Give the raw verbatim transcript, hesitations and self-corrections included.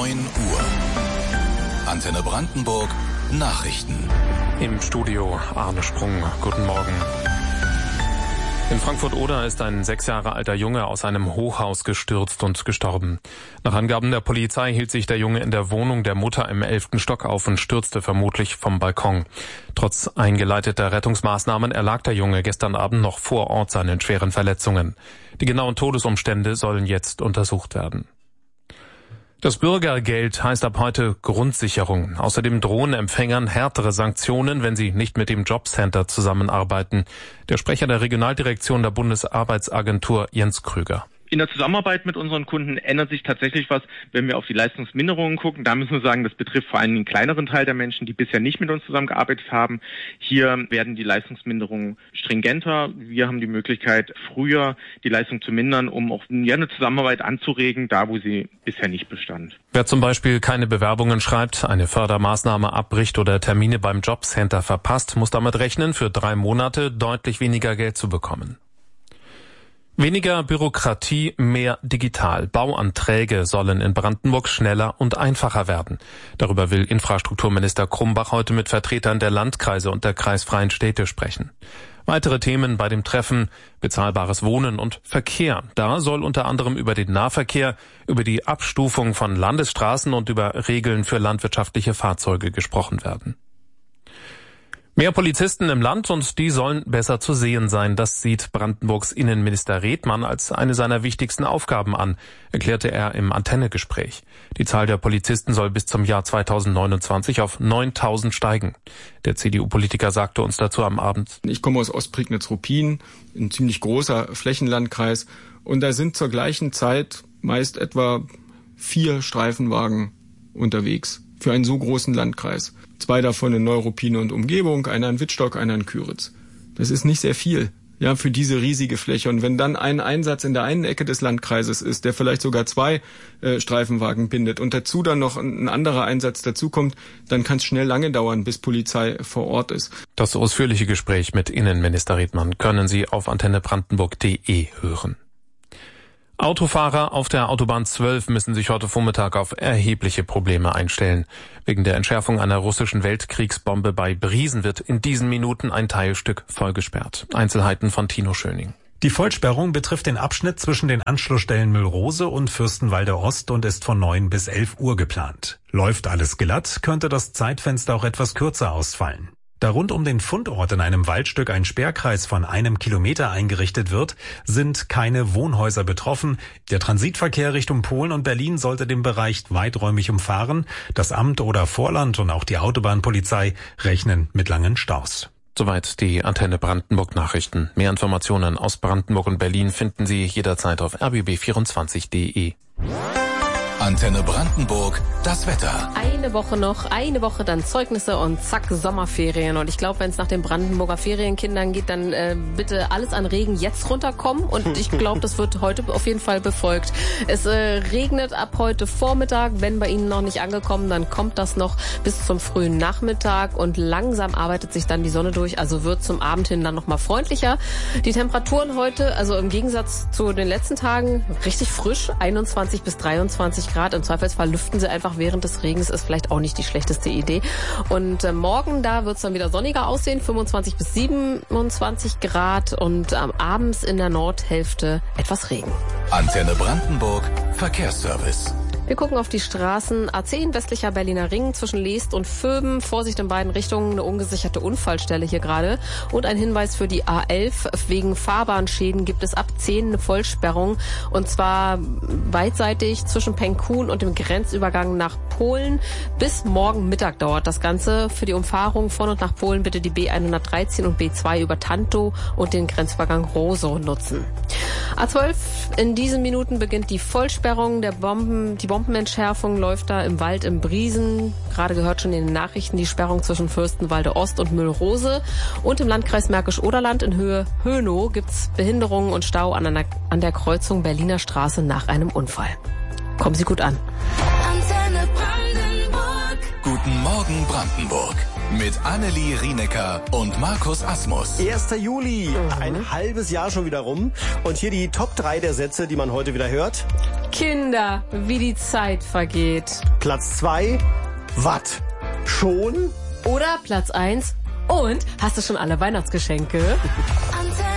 neun Uhr. Antenne Brandenburg Nachrichten. Im Studio Arne Sprung. Guten Morgen. In Frankfurt-Oder ist ein sechs Jahre alter Junge aus einem Hochhaus gestürzt und gestorben. Nach Angaben der Polizei hielt sich der Junge in der Wohnung der Mutter im elften Stock auf und stürzte vermutlich vom Balkon. Trotz eingeleiteter Rettungsmaßnahmen erlag der Junge gestern Abend noch vor Ort seinen schweren Verletzungen. Die genauen Todesumstände sollen jetzt untersucht werden. Das Bürgergeld heißt ab heute Grundsicherung. Außerdem drohen Empfängern härtere Sanktionen, wenn sie nicht mit dem Jobcenter zusammenarbeiten. Der Sprecher der Regionaldirektion der Bundesarbeitsagentur Jens Krüger. In der Zusammenarbeit mit unseren Kunden ändert sich tatsächlich was, wenn wir auf die Leistungsminderungen gucken. Da müssen wir sagen, das betrifft vor allem einen kleineren Teil der Menschen, die bisher nicht mit uns zusammengearbeitet haben. Hier werden die Leistungsminderungen stringenter. Wir haben die Möglichkeit, früher die Leistung zu mindern, um auch eine Zusammenarbeit anzuregen, da wo sie bisher nicht bestand. Wer zum Beispiel keine Bewerbungen schreibt, eine Fördermaßnahme abbricht oder Termine beim Jobcenter verpasst, muss damit rechnen, für drei Monate deutlich weniger Geld zu bekommen. Weniger Bürokratie, mehr digital. Bauanträge sollen in Brandenburg schneller und einfacher werden. Darüber will Infrastrukturminister Krumbach heute mit Vertretern der Landkreise und der kreisfreien Städte sprechen. Weitere Themen bei dem Treffen: bezahlbares Wohnen und Verkehr. Da soll unter anderem über den Nahverkehr, über die Abstufung von Landesstraßen und über Regeln für landwirtschaftliche Fahrzeuge gesprochen werden. Mehr Polizisten im Land und die sollen besser zu sehen sein. Das sieht Brandenburgs Innenminister Redmann als eine seiner wichtigsten Aufgaben an, erklärte er im Antenne-Gespräch. Die Zahl der Polizisten soll bis zum Jahr zweitausendneunundzwanzig auf neuntausend steigen. Der C D U-Politiker sagte uns dazu am Abend: Ich komme aus Ostprignitz-Ruppin, ein ziemlich großer Flächenlandkreis, und da sind zur gleichen Zeit meist etwa vier Streifenwagen unterwegs für einen so großen Landkreis. Zwei davon in Neuruppin und Umgebung, einer in Wittstock, einer in Küritz. Das ist nicht sehr viel, ja, für diese riesige Fläche. Und wenn dann ein Einsatz in der einen Ecke des Landkreises ist, der vielleicht sogar zwei äh, Streifenwagen bindet und dazu dann noch ein, ein anderer Einsatz dazukommt, dann kann es schnell lange dauern, bis Polizei vor Ort ist. Das ausführliche Gespräch mit Innenminister Redmann können Sie auf antenne brandenburg punkt de hören. Autofahrer auf der Autobahn zwölf müssen sich heute Vormittag auf erhebliche Probleme einstellen. Wegen der Entschärfung einer russischen Weltkriegsbombe bei Briesen wird in diesen Minuten ein Teilstück vollgesperrt. Einzelheiten von Tino Schöning. Die Vollsperrung betrifft den Abschnitt zwischen den Anschlussstellen Müllrose und Fürstenwalde Ost und ist von neun bis elf Uhr geplant. Läuft alles glatt, könnte das Zeitfenster auch etwas kürzer ausfallen. Da rund um den Fundort in einem Waldstück ein Sperrkreis von einem Kilometer eingerichtet wird, sind keine Wohnhäuser betroffen. Der Transitverkehr Richtung Polen und Berlin sollte den Bereich weiträumig umfahren. Das Amt oder Vorland und auch die Autobahnpolizei rechnen mit langen Staus. Soweit die Antenne Brandenburg Nachrichten. Mehr Informationen aus Brandenburg und Berlin finden Sie jederzeit auf r b b vierundzwanzig punkt de. Antenne Brandenburg, das Wetter. Eine Woche noch, eine Woche dann Zeugnisse und zack, Sommerferien. Und ich glaube, wenn es nach den Brandenburger Ferienkindern geht, dann äh, bitte alles an Regen jetzt runterkommen. Und ich glaube, das wird heute auf jeden Fall befolgt. Es äh, regnet ab heute Vormittag. Wenn bei Ihnen noch nicht angekommen, dann kommt das noch bis zum frühen Nachmittag. Und langsam arbeitet sich dann die Sonne durch. Also wird zum Abend hin dann nochmal freundlicher. Die Temperaturen heute, also im Gegensatz zu den letzten Tagen, richtig frisch. einundzwanzig bis dreiundzwanzig Grad. Im Zweifelsfall lüften Sie einfach während des Regens, ist vielleicht auch nicht die schlechteste Idee. Und äh, morgen, da wird es dann wieder sonniger aussehen, fünfundzwanzig bis siebenundzwanzig Grad und ähm, abends in der Nordhälfte etwas Regen. Antenne Brandenburg, Verkehrsservice. Wir gucken auf die Straßen. A zehn, westlicher Berliner Ring zwischen Leest und Vöben. Vorsicht in beiden Richtungen, eine ungesicherte Unfallstelle hier gerade. Und ein Hinweis für die A elf. Wegen Fahrbahnschäden gibt es ab zehn eine Vollsperrung. Und zwar beidseitig zwischen Penkun und dem Grenzübergang nach Polen. Bis morgen Mittag dauert das Ganze. Für die Umfahrung von und nach Polen bitte die B hundertdreizehn und B zwei über Tantow und den Grenzübergang Rosow nutzen. A zwölf, in diesen Minuten beginnt die Vollsperrung der Bomben, die Bombenentschärfung läuft da im Wald im Briesen. Gerade gehört schon in den Nachrichten die Sperrung zwischen Fürstenwalde Ost und Müllrose. Und im Landkreis Märkisch-Oderland in Höhe Hönow gibt's Behinderungen und Stau an, einer, an der Kreuzung Berliner Straße nach einem Unfall. Kommen Sie gut an. Antenne Brandenburg. Guten Morgen Brandenburg. Mit Annelie Rienecker und Markus Asmus. erster Juli, ein halbes Jahr schon wieder rum. Und hier die Top drei der Sätze, die man heute wieder hört. Kinder, wie die Zeit vergeht. Platz zwei, Watt. Schon? Oder Platz eins, und hast du schon alle Weihnachtsgeschenke?